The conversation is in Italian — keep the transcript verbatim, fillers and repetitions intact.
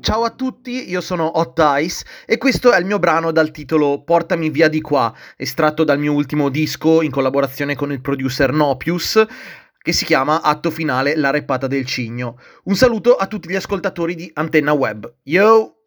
Ciao a tutti, io sono Hot Ice e questo è il mio brano dal titolo Portami via di qua, estratto dal mio ultimo disco in collaborazione con il producer Nopius, che si chiama Atto Finale, la reppata del cigno. Un saluto a tutti gli ascoltatori di Antenna Web. Yo!